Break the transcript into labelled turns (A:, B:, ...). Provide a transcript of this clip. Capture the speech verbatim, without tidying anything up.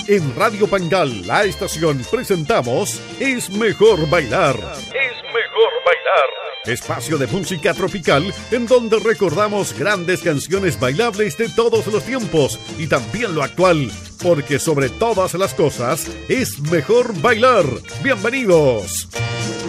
A: En Radio Pangal, la estación, presentamos Es Mejor Bailar. Es Mejor Bailar. Espacio de música tropical en donde recordamos grandes canciones bailables de todos los tiempos y también lo actual, porque sobre todas las cosas es mejor bailar. Bienvenidos.